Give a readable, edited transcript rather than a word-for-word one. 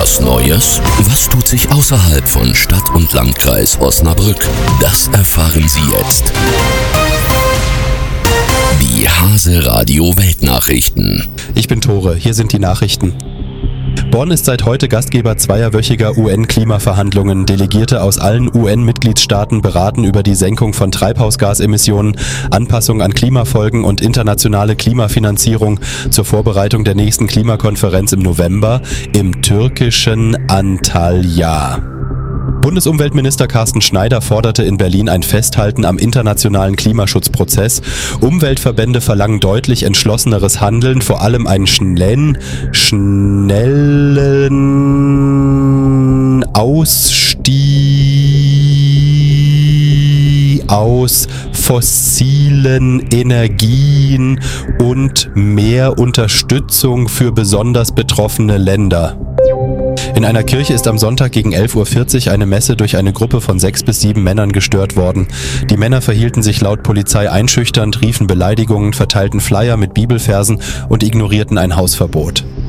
Was Neues? Was tut sich außerhalb von Stadt und Landkreis Osnabrück? Das erfahren Sie jetzt. Die Hase Radio Weltnachrichten. Ich bin Tore, hier sind die Nachrichten. Bonn ist seit heute Gastgeber zweiwöchiger UN-Klimaverhandlungen. Delegierte aus allen UN-Mitgliedstaaten beraten über die Senkung von Treibhausgasemissionen, Anpassung an Klimafolgen und internationale Klimafinanzierung zur Vorbereitung der nächsten Klimakonferenz im November im türkischen Antalya. Bundesumweltminister Carsten Schneider forderte in Berlin ein Festhalten am internationalen Klimaschutzprozess. Umweltverbände verlangen deutlich entschlosseneres Handeln, vor allem einen schnellen Ausstieg aus fossilen Energien und mehr Unterstützung für besonders betroffene Länder. In einer Kirche ist am Sonntag gegen 11.40 Uhr eine Messe durch eine Gruppe von 6 bis 7 Männern gestört worden. Die Männer verhielten sich laut Polizei einschüchternd, riefen Beleidigungen, verteilten Flyer mit Bibelversen und ignorierten ein Hausverbot.